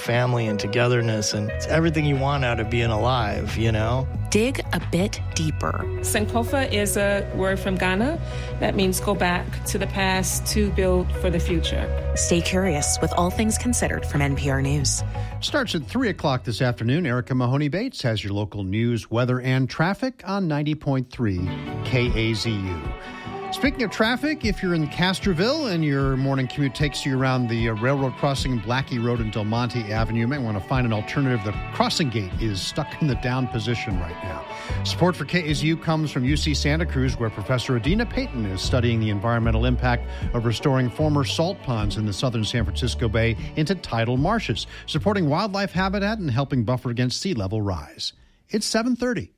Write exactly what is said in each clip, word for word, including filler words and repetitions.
family and togetherness, and it's everything you want out of being alive, you know? Dig a bit deeper. Sankofa is a word from Ghana that means go back to the past to build for the future. Stay curious with All Things Considered from N P R News. Starts at three o'clock this afternoon. Erica Mahoney-Bates has your local news, weather, and traffic on ninety point three K A Z U. Speaking of traffic, if you're in Castroville and your morning commute takes you around the uh, railroad crossing, Blackie Road and Del Monte Avenue, you might want to find an alternative. The crossing gate is stuck in the down position right now. Support for K A Z U comes from U C Santa Cruz, where Professor Adina Payton is studying the environmental impact of restoring former salt ponds in the southern San Francisco Bay into tidal marshes, supporting wildlife habitat and helping buffer against sea level rise. It's seven thirty.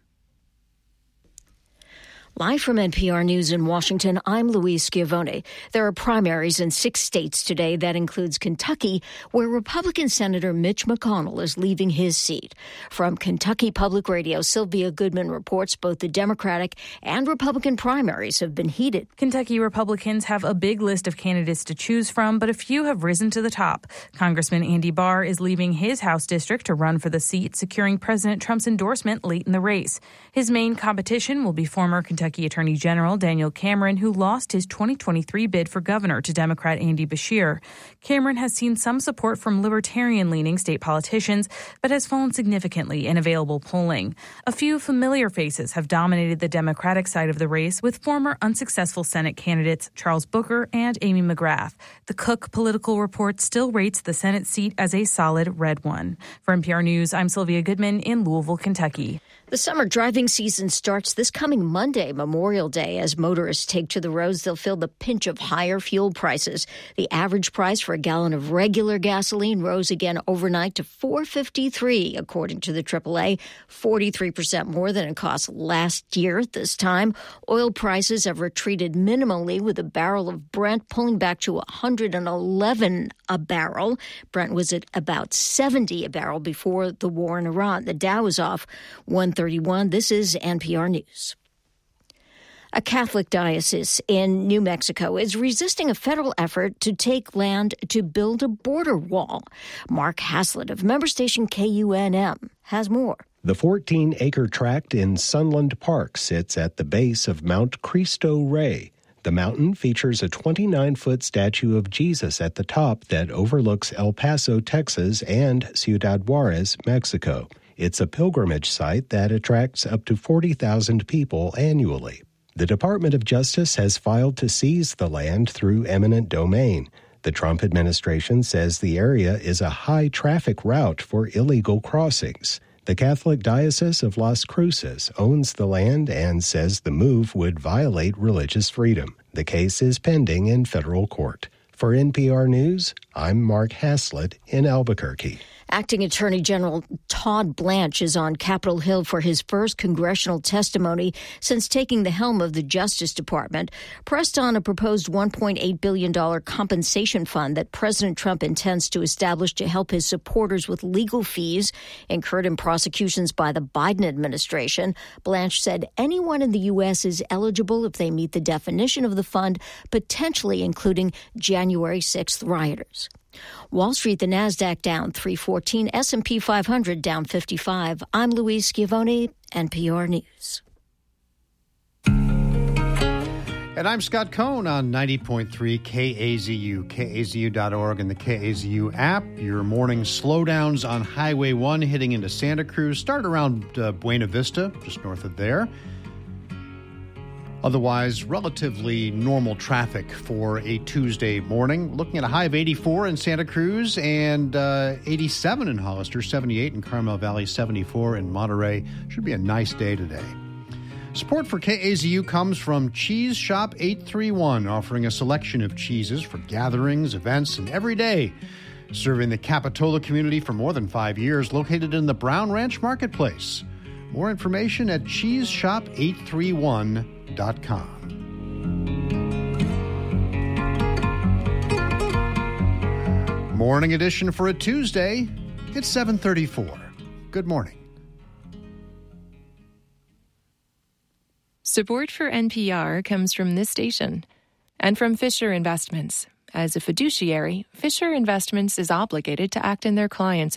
Live from N P R News in Washington, I'm Louise Schiavone. There are primaries in six states today. That includes Kentucky, where Republican Senator Mitch McConnell is leaving his seat. From Kentucky Public Radio, Sylvia Goodman reports both the Democratic and Republican primaries have been heated. Kentucky Republicans have a big list of candidates to choose from, but a few have risen to the top. Congressman Andy Barr is leaving his House district to run for the seat, securing President Trump's endorsement late in the race. His main competition will be former Kentucky Attorney General Daniel Cameron, who lost his twenty twenty-three bid for governor to Democrat Andy Beshear. Cameron has seen some support from libertarian-leaning state politicians, but has fallen significantly in available polling. A few familiar faces have dominated the Democratic side of the race, with former unsuccessful Senate candidates Charles Booker and Amy McGrath. The Cook Political Report still rates the Senate seat as a solid red one. For N P R News, I'm Sylvia Goodman in Louisville, Kentucky. The summer driving season starts this coming Monday, Memorial Day. As motorists take to the roads, they'll feel the pinch of higher fuel prices. The average price for a gallon of regular gasoline rose again overnight to four dollars and fifty-three cents, according to the triple A, forty-three percent more than it cost last year at this time. Oil prices have retreated minimally, with a barrel of Brent pulling back to one hundred eleven a barrel. Brent was at about seventy a barrel before the war in Iran. The Dow is off one thirty-one. This is N P R News. A Catholic diocese in New Mexico is resisting a federal effort to take land to build a border wall. Mark Haslett of member station K U N M has more. The fourteen-acre tract in Sunland Park sits at the base of Mount Cristo Rey. The mountain features a twenty-nine-foot statue of Jesus at the top that overlooks El Paso, Texas, and Ciudad Juarez, Mexico. It's a pilgrimage site that attracts up to forty thousand people annually. The Department of Justice has filed to seize the land through eminent domain. The Trump administration says the area is a high-traffic route for illegal crossings. The Catholic Diocese of Las Cruces owns the land and says the move would violate religious freedom. The case is pending in federal court. For N P R News, I'm Mark Haslett in Albuquerque. Acting Attorney General Todd Blanche is on Capitol Hill for his first congressional testimony since taking the helm of the Justice Department, pressed on a proposed one point eight billion dollars compensation fund that President Trump intends to establish to help his supporters with legal fees incurred in prosecutions by the Biden administration. Blanche said anyone in the U S is eligible if they meet the definition of the fund, potentially including January sixth rioters. Wall Street, the Nasdaq down three fourteen, S and P five hundred down fifty-five. I'm Louise Schiavone, N P R News. And I'm Scott Cohn on ninety point three K A Z U, K A Z U dot org, and the K A Z U app. Your morning slowdowns on Highway one heading into Santa Cruz start around uh, Buena Vista, just north of there. Otherwise, relatively normal traffic for a Tuesday morning. Looking at a high of eighty-four in Santa Cruz and uh, eighty-seven in Hollister, seventy-eight in Carmel Valley, seventy-four in Monterey. Should be a nice day today. Support for K A Z U comes from Cheese Shop eight three one, offering a selection of cheeses for gatherings, events, and every day. Serving the Capitola community for more than five years, located in the Brown Ranch Marketplace. More information at cheese shop eight three one dot com. Morning edition for a Tuesday. It's seven thirty-four. Good morning. Support for N P R comes from this station and from Fisher Investments. As a fiduciary, Fisher Investments is obligated to act in their clients'